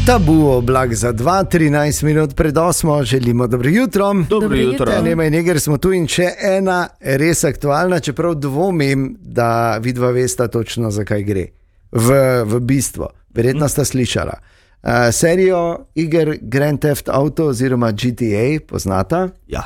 Tabu oblak za 13 minut pred 8, želimo dobro jutro. Dobro jutro. Nemaj nekaj, smo tu in še ena res aktualna, čeprav dvomim, da vidva vesta točno, zakaj gre. V bistvu, verjetno sta slišala. Serijo iger Grand Theft Auto oziroma GTA poznata? Ja.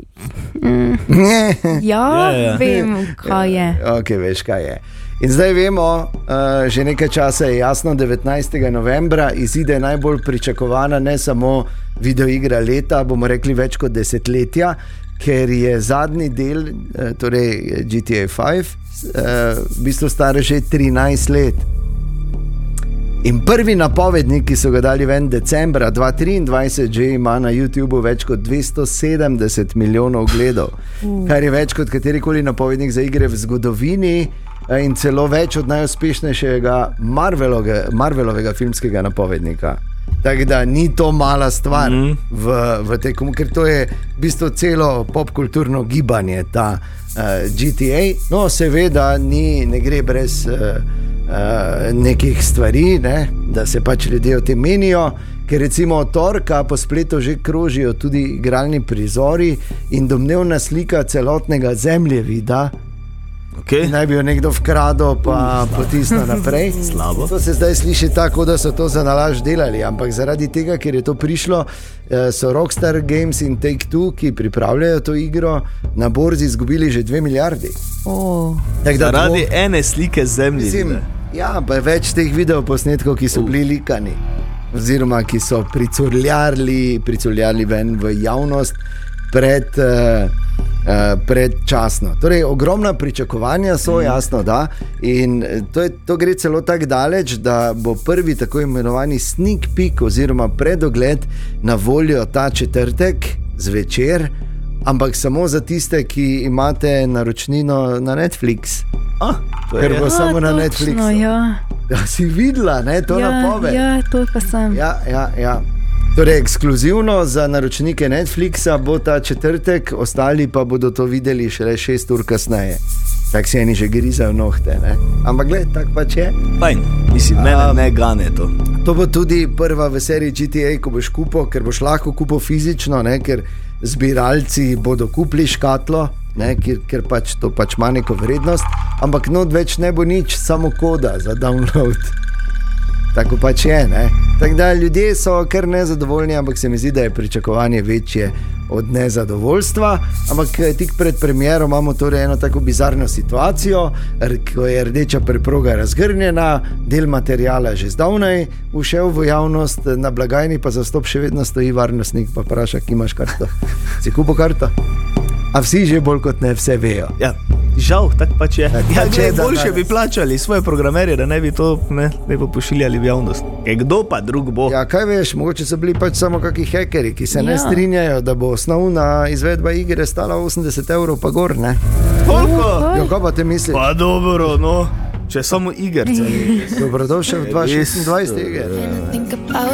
Ja, vem, kaj je. Ok, veš, kaj je. In zdaj vemo, že nekaj časa je jasno, 19. novembra izide najbolj pričakovana ne samo videoigra leta, bomo rekli več kot desetletja, ker je zadnji del, torej GTA 5, v bistvu star že 13 let. In prvi napovednik, ki so ga dali ven decembra 2023, že ima na YouTubeu več kot 270 milijonov gledov, kar je več kot katerikoli napovednik za igre v zgodovini in celo več od najuspešnejšega Marvelovega filmskega napovednika. Tako da ni to mala stvar v tekom, ker to je v bistvu celo popkulturno gibanje, ta GTA. No, seveda ne gre brez nekih stvari, ne? Da se pač ljudje o tem menijo, ker recimo od torka po spletu že krožijo tudi igralni prizori in domnevna slika celotnega zemljevida. Okay. Naj bi jo nekdo vkradel pa potisnil naprej. Slabo. To se zdaj sliši tako, da so to za nalašč delali, ampak zaradi tega, ker je to prišlo, so Rockstar Games in Take-Two, ki pripravljajo to igro, na borzi izgubili že 2 milijardi. Zaradi ene slike zemlje. Ja, pa je več teh videoposnetkov, ki so bili likani oziroma ki so pricurljali ven v javnost predčasno. Torej, ogromna pričakovanja so, jasno, da. In to gre celo tako daleč, da bo prvi tako imenovani sneak peek oziroma predogled na voljo ta četrtek zvečer, ampak samo za tiste, ki imate naročnino na Netflix. Ker bo samo na Netflixu. Ja, si videla, ne, to napoved? Ja, to pa sem. Ja. Torej, ekskluzivno za naročnike Netflixa bo ta četrtek, ostali pa bodo to videli šele 6 ur kasneje. Tak si eni že grizajo nohte, ne? Ampak gled, tak pač je. Fajn, mislim, mene ne gane to. To bo tudi prva v seriji GTA, ko boš kupil, ker boš lahko kupil fizično, ne? Ker zbiralci bodo kupili škatlo, ne? Ker pač to pač ima neko vrednost, ampak not več ne bo nič, samo koda za download. Tako pač je, ne? Tako da ljudje so kar nezadovoljni, ampak se mi zdi, da je pričakovanje večje od nezadovoljstva. Ampak tik pred premiero imamo torej eno tako bizarno situacijo, ko je rdeča preproga razgrnjena, del materiala že zdavnaj ušel v javnost, na blagajni pa za vstop še vedno stoji varnostnik, pa vpraša, ki imaš karto. Si kupil karto? A vsi že bolj kot ne vse vejo. Ja, žal, tako pač je. Boljše bi plačali svoje programerje, da ne bi to ne bi pošiljali v javnost. Kdo pa drug bo? Ja, kaj veš, mogoče so bili pač samo kakšni hekeri, ki se ne strinjajo, da bo osnovna izvedba igre stala 80 € pa gor, ne? Koliko? Jo, kaj pa te misliš? Pa dobro, no, če samo igerce. Dobrodošel v 2026 iger.